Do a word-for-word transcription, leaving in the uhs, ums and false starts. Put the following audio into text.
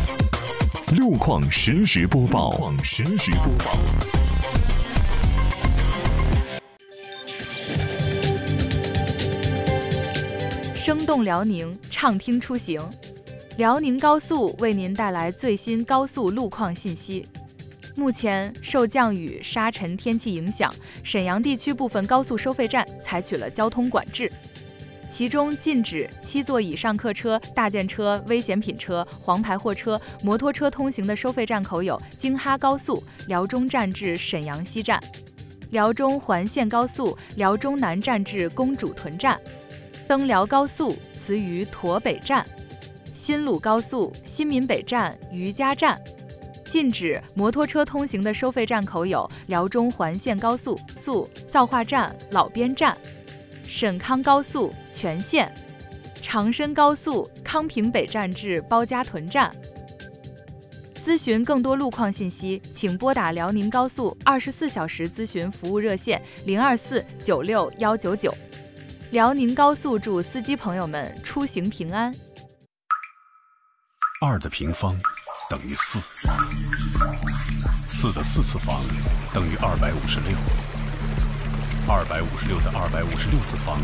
路况实时播报。路况实时播报。 生动辽宁，畅听出行。辽宁高速为您带来最新高速路况信息。目前受降雨、沙尘天气影响，沈阳地区部分高速收费站采取了交通管制，其中禁止七座以上客车、大件车、危险品车、黄牌货车、摩托车通行的收费站口有京哈高速辽中站至沈阳西站、辽中环线高速辽中南站至公主屯站、登辽高速慈榆驼北站、新鲁高速新民北站余家站。禁止摩托车通行的收费站口有辽中环线高速速造化站老边站、沈康高速全线、长深高速康平北站至包家屯站。咨询更多路况信息，请拨打辽宁高速二十四小时咨询服务热线零二四九六幺九九。辽宁高速祝司机朋友们出行平安。 二的平方等于四，四的四次方等于二百五十六，二百五十六的二百五十六次方